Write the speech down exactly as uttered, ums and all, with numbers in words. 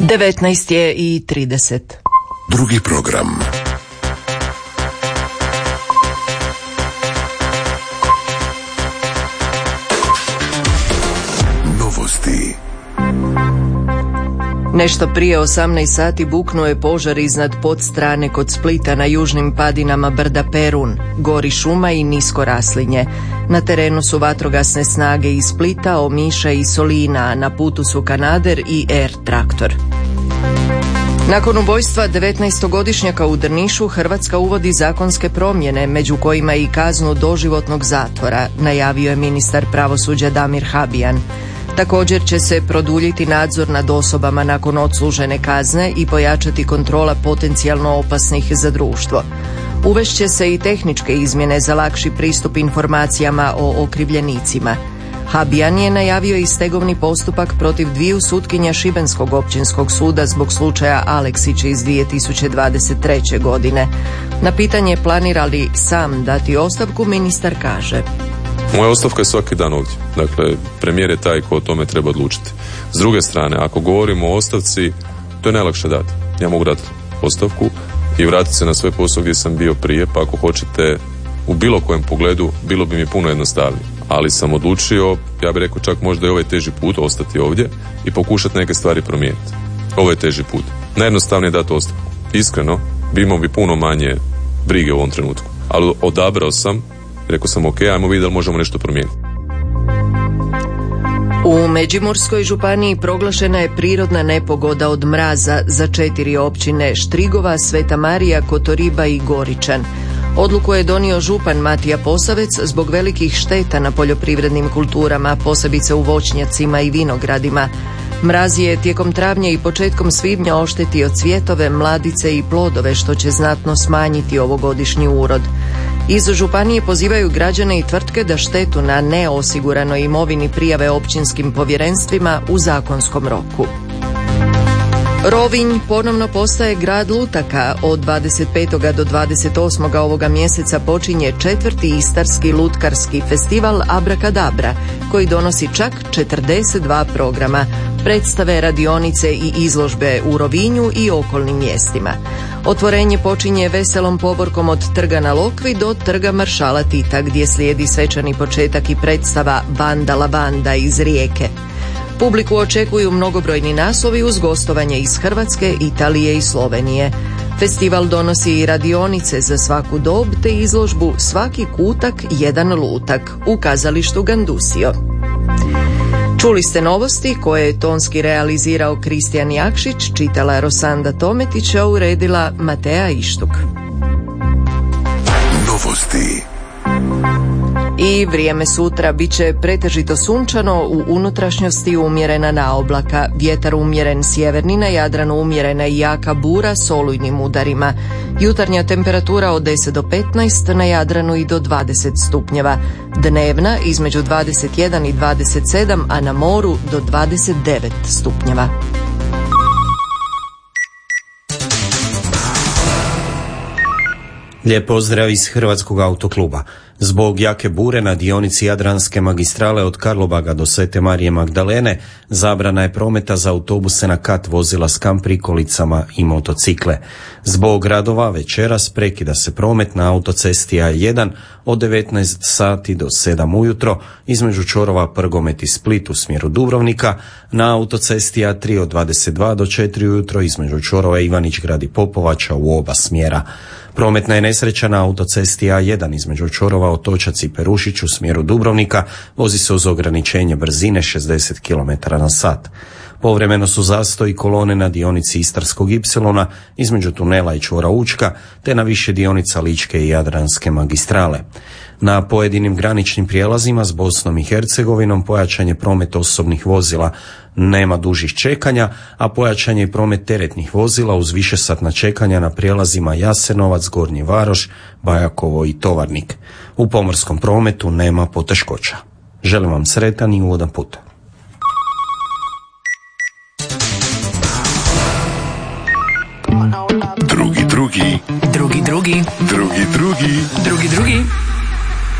devetnaest je i trideset. Drugi program. Novosti. Nešto prije osamnaest sati buknuo je požar iznad Podstrane kod Splita na južnim padinama brda Perun. Gori šuma i nisko raslinje. Na terenu su vatrogasne snage iz Splita, Omiša i Solina, a na putu su Kanader i Air traktor. Nakon ubojstva devetnaestogodišnjaka u Drnišu, Hrvatska uvodi zakonske promjene, među kojima i kaznu doživotnog zatvora, najavio je ministar pravosuđa Damir Habijan. Također će se produljiti nadzor nad osobama nakon odslužene kazne i pojačati kontrola potencijalno opasnih za društvo. Uvešće se i tehničke izmjene za lakši pristup informacijama o okrivljenicima. Habijan je najavio i stegovni postupak protiv dviju sutkinja Šibenskog općinskog suda zbog slučaja Aleksić iz dvije tisuće dvadeset treće. godine. Na pitanje planira li sam dati ostavku, ministar kaže: Moja ostavka je svaki dan ovdje. Dakle, premijer je taj ko o tome treba odlučiti. S druge strane, ako govorimo o ostavci, to je najlakše dati. Ja mogu dati ostavku i vratiti se na svoj posao gdje sam bio prije, pa ako hoćete u bilo kojem pogledu, bilo bi mi puno jednostavnije. Ali sam odlučio, ja bih rekao čak možda je ovaj teži put, ostati ovdje i pokušati neke stvari promijeniti. Ovo je teži put. Najjednostavnije je dati ostavku. Iskreno, bi imao bi puno manje brige u ovom trenutku. Ali odabrao sam, rekao sam ok, ajmo vidjeti da li možemo nešto promijeniti. U Međimurskoj županiji proglašena je prirodna nepogoda od mraza za četiri općine: Štrigova, Sveta Marija, Kotoriba i Goričan. Odluku je donio župan Matija Posavec zbog velikih šteta na poljoprivrednim kulturama, posebice u voćnjacima i vinogradima. Mraz je tijekom travnja i početkom svibnja oštetio cvjetove, mladice i plodove, što će znatno smanjiti ovogodišnji urod. Iz županije pozivaju građane i tvrtke da štetu na neosiguranoj imovini prijave općinskim povjerenstvima u zakonskom roku. Rovinj ponovno postaje grad lutaka. Od dvadeset petog do dvadeset osmog ovoga mjeseca počinje četvrti istarski lutkarski festival Abrakadabra, koji donosi čak četrdeset dva programa, predstave, radionice i izložbe u Rovinju i okolnim mjestima. Otvorenje počinje veselom povorkom od Trga na Lokvi do Trga maršala Tita, gdje slijedi svečani početak i predstava Banda la Banda iz Rijeke. Publiku očekuju mnogobrojni naslovi uz gostovanje iz Hrvatske, Italije i Slovenije. Festival donosi i radionice za svaku dob te izložbu Svaki kutak, jedan lutak u kazalištu Gandusio. Čuli ste novosti koje je tonski realizirao Kristijan Jakšić, čitala Rosanda Tometić, a uredila Matea Ištuk. Novosti. I vrijeme sutra bit će pretežito sunčano, u unutrašnjosti umjerena naoblaka, vjetar umjeren sjeverni, na Jadranu umjerena i jaka bura s olujnim udarima. Jutarnja temperatura od deset do petnaest, na Jadranu i do dvadeset stupnjeva. Dnevna između dvadeset jedan i dvadeset sedam, a na moru do dvadeset devet stupnjeva. Lijep pozdrav iz Hrvatskog autokluba. Zbog jake bure na dionici Jadranske magistrale od Karlobaga do Svete Marije Magdalene zabrana je prometa za autobuse na kat, vozila s kamp prikolicama i motocikle. Zbog radova večeras prekida se promet na autocesti A jedan od devetnaest sati do sedam ujutro između čvorova Prgomet i Split u smjeru Dubrovnika, na autocesti A tri od dvadeset dva do četiri ujutro između čvorova Ivanić-Grad i Popovača u oba smjera. Prometna je nesreća na autocesti A jedan između čvorova Otočac i Perušić u smjeru Dubrovnika, vozi se uz ograničenje brzine šezdeset kilometara na sat. Povremeno su zastoji kolone na dionici Istarskog ipsilona između tunela i čvora Učka, te na više dionica Ličke i Jadranske magistrale. Na pojedinim graničnim prijelazima s Bosnom i Hercegovinom pojačan je promet osobnih vozila, nema dužih čekanja, a pojačan je i promet teretnih vozila uz višesatna čekanja na prijelazima Jasenovac, Gornji Varoš, Bajakovo i Tovarnik. U pomorskom prometu nema poteškoća. Želim vam sretan i ugodan put. Drugi, drugi. Drugi, drugi. Drugi, drugi. Drugi, drugi.